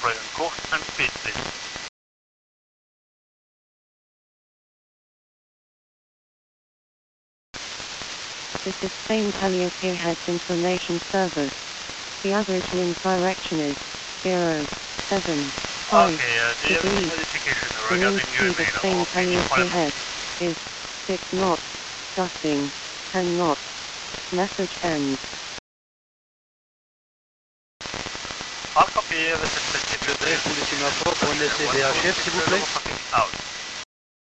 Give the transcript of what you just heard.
Australian course and speed please. This is Spain Calliope Heads Information Service. The average wind direction is 075 Okay, do you have any modification The wind regarding speed your of Spain Calliope Head is 6 knots, gusting 10 knots. Message ends. I'll copy the perspective. Pour les sémaphores, pour un essai VHF, s'il vous plaît. Out.